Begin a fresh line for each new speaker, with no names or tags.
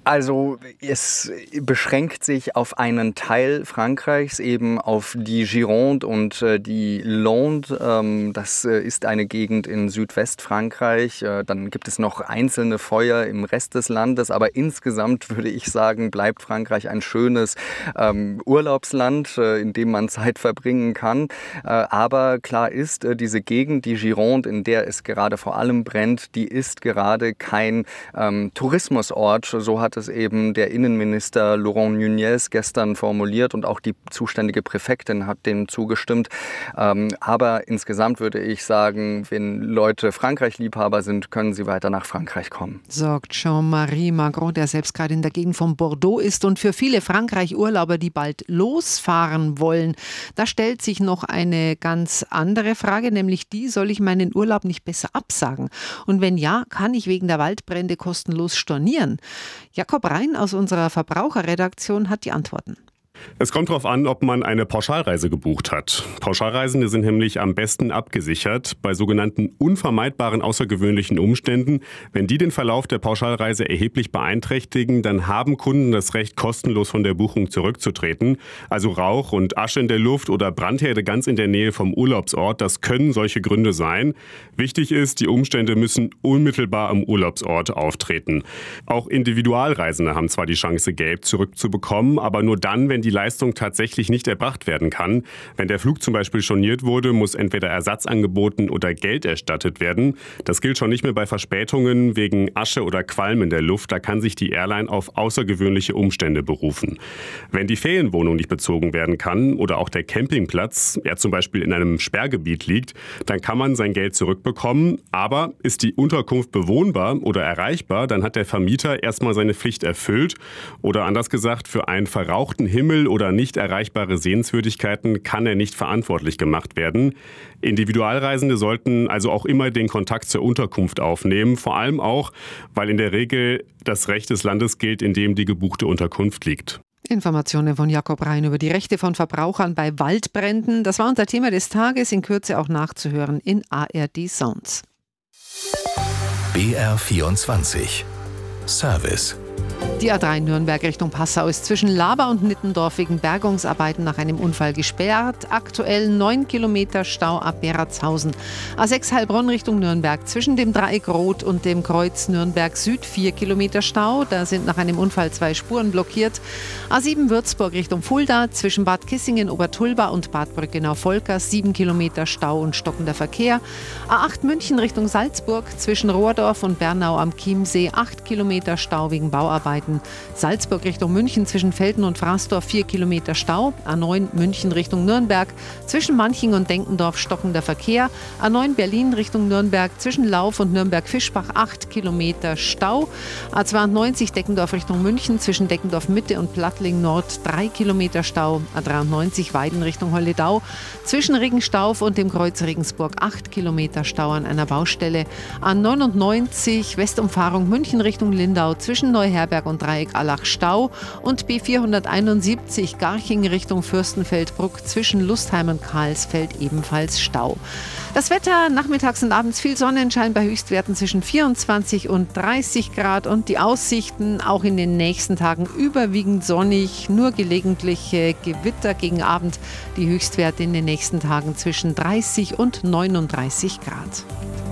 Also es beschränkt sich auf einen Teil Frankreichs, eben auf die Gironde und die Landes. Das ist eine Gegend in Südwestfrankreich. Dann gibt es noch einzelne Feuer im Rest des Landes, aber insgesamt würde ich sagen, bleibt Frankreich ein schönes Urlaubsland, in dem man Zeit verbringen kann. Aber klar ist, diese Gegend, die Gironde, in der es gerade vor allem brennt, die ist gerade kein Tourismusort. So hat es eben der Innenminister Laurent Nunez gestern formuliert und auch die zuständige Präfektin hat dem zugestimmt. Aber insgesamt würde ich sagen, wenn Leute Frankreich-Liebhaber sind, können sie weiter nach Frankreich kommen.
Sagt Jean-Marie Magron, der selbst gerade in der Gegend von Bordeaux ist. Und für viele Frankreich-Urlauber, die bald losfahren wollen, da stellt sich noch eine ganz andere Frage, nämlich die: Soll ich meinen Urlaub nicht besser absagen? Und wenn ja, kann ich wegen der Waldbrände kostenlos stornieren? Jakob Rein aus unserer Verbraucherredaktion hat die Antworten.
Es kommt darauf an, ob man eine Pauschalreise gebucht hat. Pauschalreisende sind nämlich am besten abgesichert bei sogenannten unvermeidbaren außergewöhnlichen Umständen. Wenn die den Verlauf der Pauschalreise erheblich beeinträchtigen, dann haben Kunden das Recht, kostenlos von der Buchung zurückzutreten. Also Rauch und Asche in der Luft oder Brandherde ganz in der Nähe vom Urlaubsort, das können solche Gründe sein. Wichtig ist, die Umstände müssen unmittelbar am Urlaubsort auftreten. Auch Individualreisende haben zwar die Chance, Geld zurückzubekommen, aber nur dann, wenn die Leistung tatsächlich nicht erbracht werden kann. Wenn der Flug zum Beispiel storniert wurde, muss entweder Ersatz angeboten oder Geld erstattet werden. Das gilt schon nicht mehr bei Verspätungen wegen Asche oder Qualm in der Luft. Da kann sich die Airline auf außergewöhnliche Umstände berufen. Wenn die Ferienwohnung nicht bezogen werden kann oder auch der Campingplatz, er zum Beispiel in einem Sperrgebiet liegt, dann kann man sein Geld zurückbekommen. Aber ist die Unterkunft bewohnbar oder erreichbar, dann hat der Vermieter erstmal seine Pflicht erfüllt. Oder anders gesagt, für einen verrauchten Himmel oder nicht erreichbare Sehenswürdigkeiten kann er nicht verantwortlich gemacht werden. Individualreisende sollten also auch immer den Kontakt zur Unterkunft aufnehmen, vor allem auch, weil in der Regel das Recht des Landes gilt, in dem die gebuchte Unterkunft liegt.
Informationen von Jakob Rein über die Rechte von Verbrauchern bei Waldbränden. Das war unser Thema des Tages, in Kürze auch nachzuhören in ARD Sounds.
BR24 Service.
Die A3 Nürnberg Richtung Passau ist zwischen Laber und Nittendorf wegen Bergungsarbeiten nach einem Unfall gesperrt. Aktuell 9 Kilometer Stau ab Beratshausen. A6 Heilbronn Richtung Nürnberg zwischen dem Dreieck Rot und dem Kreuz Nürnberg Süd 4 Kilometer Stau. Da sind nach einem Unfall 2 Spuren blockiert. A7 Würzburg Richtung Fulda zwischen Bad Kissingen, Obertulba und Bad Brückenau-Volkers 7 Kilometer Stau und stockender Verkehr. A8 München Richtung Salzburg zwischen Rohrdorf und Bernau am Chiemsee 8 Kilometer Stau wegen Bauarbeiten. Salzburg Richtung München zwischen Velden und Fraßdorf 4 Kilometer Stau. A9 München Richtung Nürnberg zwischen Manching und Denkendorf stockender Verkehr. A9 Berlin Richtung Nürnberg zwischen Lauf und Nürnberg-Fischbach 8 Kilometer Stau. A92 Deckendorf Richtung München zwischen Deckendorf Mitte und Plattling Nord 3 Kilometer Stau. A93 Weiden Richtung Holledau zwischen Regenstauf und dem Kreuz Regensburg 8 Kilometer Stau an einer Baustelle. A99 Westumfahrung München Richtung Lindau zwischen Neuherberg und Dreieck Allach Stau und B471 Garching Richtung Fürstenfeldbruck zwischen Lustheim und Karlsfeld ebenfalls Stau. Das Wetter, nachmittags und abends viel Sonnenschein bei Höchstwerten zwischen 24 und 30 Grad und die Aussichten auch in den nächsten Tagen überwiegend sonnig, nur gelegentliche Gewitter gegen Abend, die Höchstwerte in den nächsten Tagen zwischen 30 und 39 Grad.